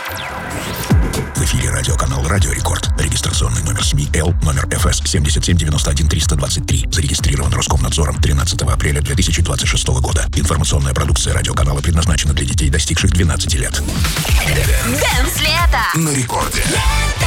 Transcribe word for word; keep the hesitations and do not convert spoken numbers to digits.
В эфире радиоканал «Радио Рекорд». Регистрационный номер СМИ Л, номер эф эс семь семь девять один три два три. Зарегистрирован Роскомнадзором тринадцатого апреля две тысячи двадцать шестого года. Информационная продукция радиоканала предназначена для детей, достигших двенадцати лет. Дэнс лето На рекорде.